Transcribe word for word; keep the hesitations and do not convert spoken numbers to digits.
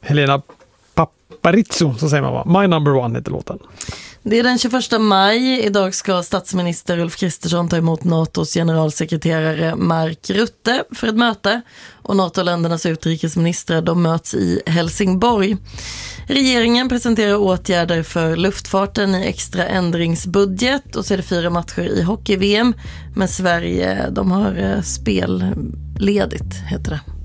Helena Paparizou, så säger man va? My Number One heter låten. Det är den tjugoförsta maj. Idag ska statsminister Ulf Kristersson ta emot NATOs generalsekreterare Mark Rutte för ett möte. Och NATO-ländernas utrikesministrar de möts i Helsingborg. Regeringen presenterar åtgärder för luftfarten i extra ändringsbudget. Och så är det fyra matcher i hockey-V M. Men Sverige, de har spelledigt, heter det.